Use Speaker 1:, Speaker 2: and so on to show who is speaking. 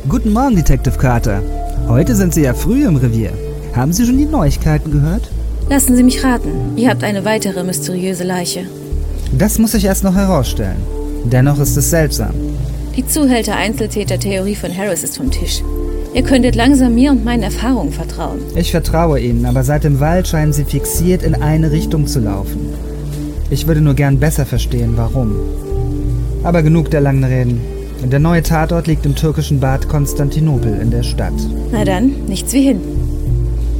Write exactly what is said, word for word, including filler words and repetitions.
Speaker 1: Guten Morgen, Detective Carter. Heute sind Sie ja früh im Revier. Haben Sie schon die Neuigkeiten gehört?
Speaker 2: Lassen Sie mich raten. Ihr habt eine weitere mysteriöse Leiche.
Speaker 1: Das muss sich erst noch herausstellen. Dennoch ist es seltsam.
Speaker 2: Die Zuhälter-Einzeltäter-Theorie von Harris ist vom Tisch. Ihr könntet langsam mir und meinen Erfahrungen vertrauen.
Speaker 1: Ich vertraue Ihnen, aber seit dem Wald scheinen Sie fixiert in eine Richtung zu laufen. Ich würde nur gern besser verstehen, warum. Aber genug der langen Reden. Der neue Tatort liegt im türkischen Bad Konstantinopel in der Stadt.
Speaker 2: Na dann, nichts wie hin.